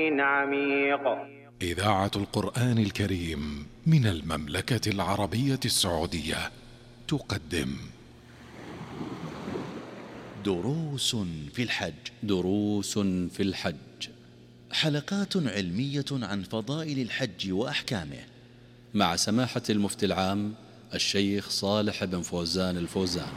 عميق. إذاعة القرآن الكريم من المملكة العربية السعودية تقدم دروس في الحج. دروس في الحج، حلقات علمية عن فضائل الحج وأحكامه، مع سماحة المفتي العام الشيخ صالح بن فوزان الفوزان.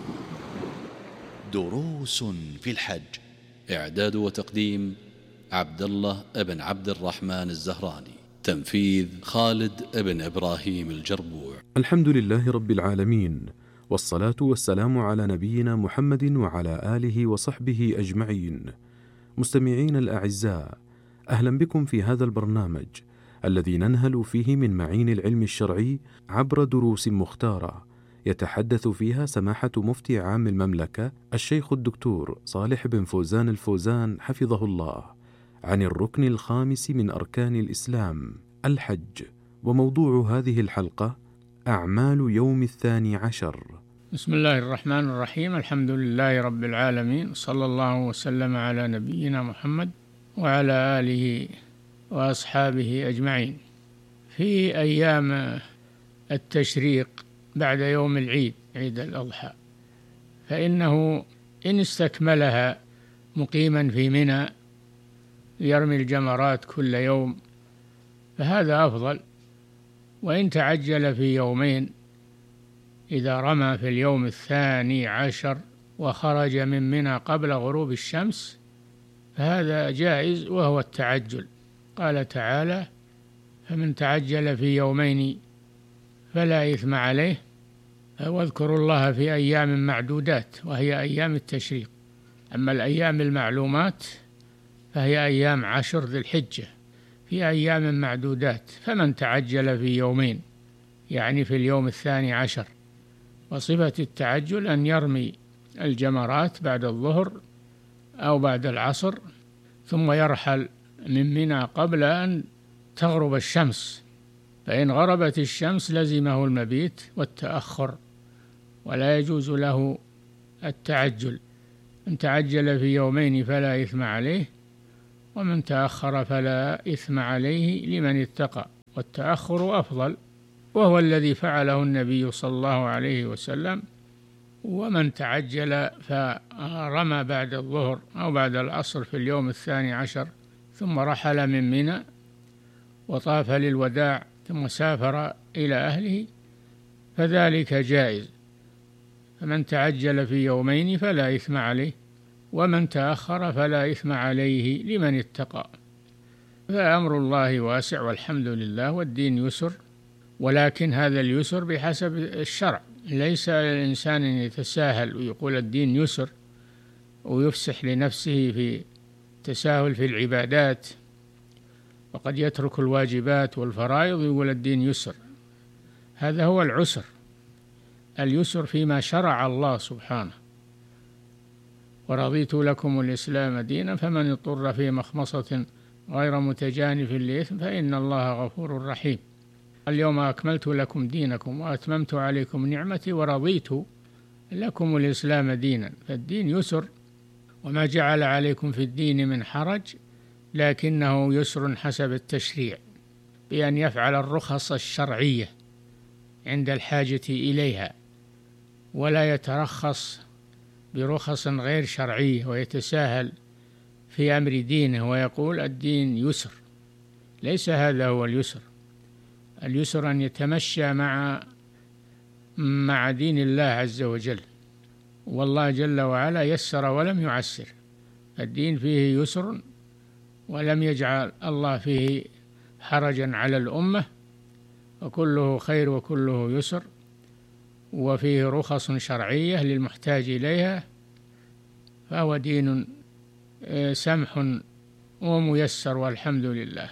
دروس في الحج، إعداد وتقديم عبد الله بن عبد الرحمن الزهراني، تنفيذ خالد بن إبراهيم الجربوع. الحمد لله رب العالمين، والصلاة والسلام على نبينا محمد وعلى آله وصحبه أجمعين. مستمعين الأعزاء، أهلا بكم في هذا البرنامج الذي ننهل فيه من معين العلم الشرعي عبر دروس مختارة يتحدث فيها سماحة مفتي عام المملكة الشيخ الدكتور صالح بن فوزان الفوزان حفظه الله عن الركن الخامس من أركان الإسلام الحج. وموضوع هذه الحلقة أعمال يوم 12. بسم الله الرحمن الرحيم. الحمد لله رب العالمين، صلى الله وسلم على نبينا محمد وعلى آله وأصحابه أجمعين. في أيام التشريق بعد يوم العيد، عيد الأضحى، فإنه إن استكملها مقيما في منى يرمي الجمرات كل يوم فهذا أفضل، وإن تعجل في يومين إذا رمى في اليوم 12 وخرج من منى قبل غروب الشمس فهذا جائز، وهو التعجل. قال تعالى: فمن تعجل في يومين فلا إثم عليه، واذكروا الله في أيام معدودات، وهي أيام التشريق. أما الأيام المعلومات فهي أيام 10 ذي الحجة، في أيام معدودات. فمن تعجل في يومين يعني في اليوم 12، وصفة التعجل أن يرمي الجمرات بعد الظهر أو بعد العصر، ثم يرحل من منى قبل أن تغرب الشمس، فإن غربت الشمس لزمه المبيت والتأخر، ولا يجوز له التعجل. من تعجل في يومين فلا إثم عليه، ومن تأخر فلا إثم عليه لمن اتقى، والتأخر أفضل، وهو الذي فعله النبي صلى الله عليه وسلم. ومن تعجل فرمى بعد الظهر أو بعد العصر في اليوم 12 ثم رحل من منى وطاف للوداع ثم سافر إلى أهله فذلك جائز. فمن تعجل في يومين فلا إثم عليه، ومن تأخر فلا إثم عليه لمن اتقى. فأمر الله واسع والحمد لله، والدين يسر، ولكن هذا اليسر بحسب الشرع. ليس الإنسان أن يتساهل ويقول الدين يسر ويفسح لنفسه في تساهل في العبادات، وقد يترك الواجبات والفرائض ويقول الدين يسر. هذا هو العسر. اليسر فيما شرع الله سبحانه: ورضيت لكم الإسلام دينا فمن اضطر في مخمصة غير متجانف لإثم فإن الله غفور رحيم. اليوم أكملت لكم دينكم وأتممت عليكم نعمتي ورضيت لكم الإسلام دينا. فالدين يسر، وما جعل عليكم في الدين من حرج، لكنه يسر حسب التشريع، بأن يفعل الرخص الشرعية عند الحاجة إليها، ولا يترخص برخص غير شرعية ويتساهل في أمر دينه ويقول الدين يسر. ليس هذا هو اليسر. اليسر أن يتمشى مع دين الله عز وجل، والله جل وعلا يسر ولم يعسر. الدين فيه يسر، ولم يجعل الله فيه حرجا على الأمة، وكله خير وكله يسر، وفيه رخص شرعية للمحتاج إليها، فهو دين سمح وميسر والحمد لله.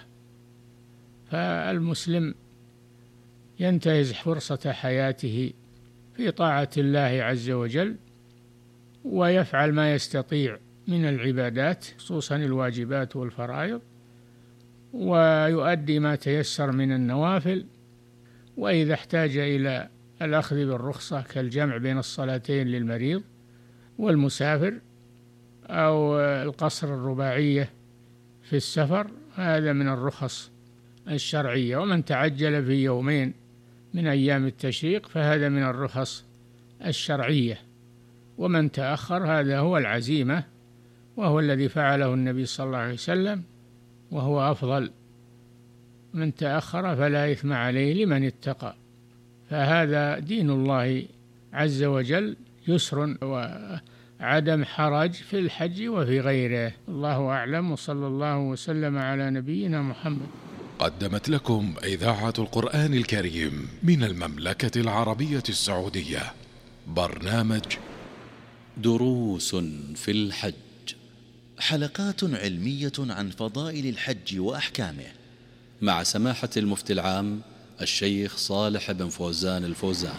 فالمسلم ينتهز فرصة حياته في طاعة الله عز وجل، ويفعل ما يستطيع من العبادات خصوصا الواجبات والفرائض، ويؤدي ما تيسر من النوافل. وإذا احتاج إلى الأخذ بالرخصة كالجمع بين الصلاتين للمريض والمسافر، أو القصر الرباعية في السفر، هذا من الرخص الشرعية. ومن تعجل في يومين من أيام التشريق فهذا من الرخص الشرعية. ومن تأخر هذا هو العزيمة، وهو الذي فعله النبي صلى الله عليه وسلم، وهو أفضل. من تأخر فلا إثم عليه لمن اتقى. فهذا دين الله عز وجل يسر وعدم حرج في الحج وفي غيره. الله أعلم، وصلى الله وسلم على نبينا محمد. قدمت لكم إذاعة القرآن الكريم من المملكة العربية السعودية برنامج دروس في الحج، حلقات علمية عن فضائل الحج وأحكامه، مع سماحة المفتي العام الشيخ صالح بن فوزان الفوزان.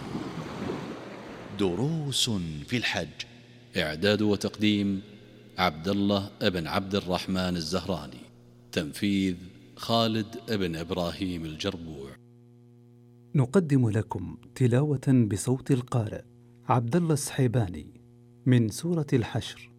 دروس في الحج، إعداد وتقديم عبد الله بن عبد الرحمن الزهراني، تنفيذ خالد بن إبراهيم الجربوع. نقدم لكم تلاوة بصوت القارئ عبد الله السحيباني من سورة الحشر،